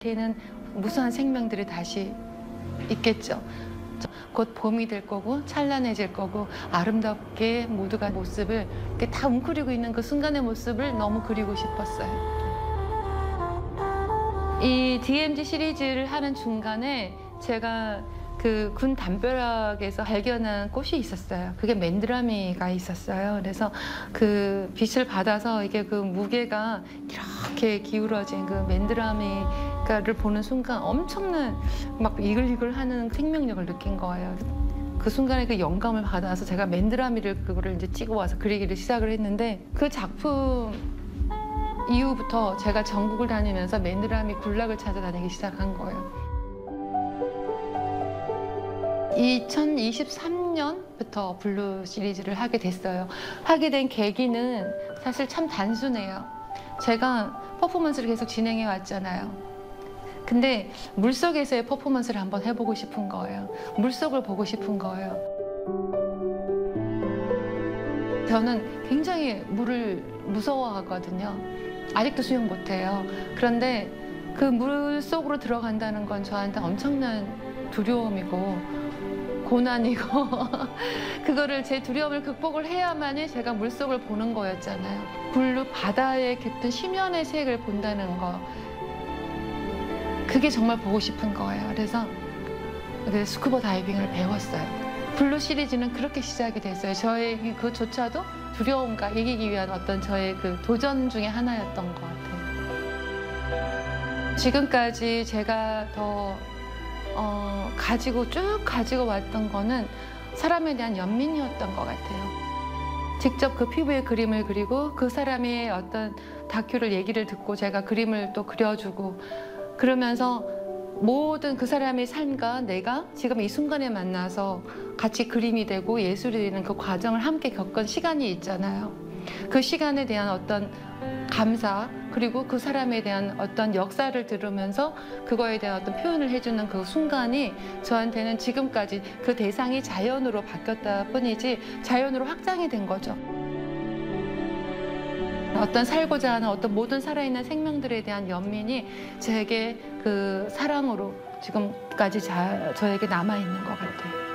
뒤에는 무수한 생명들이 다시 있겠죠. 곧 봄이 될 거고 찬란해질 거고 아름답게 모두가 모습을 이렇게 다 웅크리고 있는 그 순간의 모습을 너무 그리고 싶었어요. 이 DMZ 시리즈를 하는 중간에 제가 그 군 담벼락에서 발견한 꽃이 있었어요. 그게 맨드라미가 있었어요. 그래서 그 빛을 받아서 이게 그 무게가 이렇게 기울어진 그 맨드라미를 보는 순간 엄청난 막 이글이글하는 생명력을 느낀 거예요. 그 순간에 그 영감을 받아서 제가 맨드라미를 그거를 이제 찍어 와서 그리기를 시작을 했는데 그 작품 이후부터 제가 전국을 다니면서 맨드라미 군락을 찾아다니기 시작한 거예요. 2023년부터 블루 시리즈를 하게 됐어요. 하게 된 계기는 사실 참 단순해요. 제가 퍼포먼스를 계속 진행해 왔잖아요. 근데 물속에서의 퍼포먼스를 한번 해보고 싶은 거예요. 물속을 보고 싶은 거예요. 저는 굉장히 물을 무서워하거든요. 아직도 수영 못해요. 그런데 그 물속으로 들어간다는 건 저한테 엄청난 두려움이고 고난이고 그거를 제 두려움을 극복을 해야만이 제가 물속을 보는 거였잖아요. 블루 바다의 깊은 심연의 색을 본다는 거, 그게 정말 보고 싶은 거예요. 그래서 스쿠버 다이빙을 배웠어요. 블루 시리즈는 그렇게 시작이 됐어요. 저의 그조차도 두려움과 이기기 위한 어떤 저의 그 도전 중에 하나였던 것 같아요. 지금까지 제가 더 쭉 가지고 왔던 거는 사람에 대한 연민이었던 것 같아요. 직접 그 피부에 그림을 그리고 그 사람의 어떤 다큐를 얘기를 듣고 제가 그림을 또 그려주고 그러면서 모든 그 사람의 삶과 내가 지금 이 순간에 만나서 같이 그림이 되고 예술이 되는 그 과정을 함께 겪은 시간이 있잖아요. 그 시간에 대한 어떤 감사, 그리고 그 사람에 대한 어떤 역사를 들으면서 그거에 대한 어떤 표현을 해주는 그 순간이 저한테는 지금까지 그 대상이 자연으로 바뀌었다 뿐이지 자연으로 확장이 된 거죠. 어떤 살고자 하는 어떤 모든 살아있는 생명들에 대한 연민이 제게 그 사랑으로 지금까지 저에게 남아있는 것 같아요.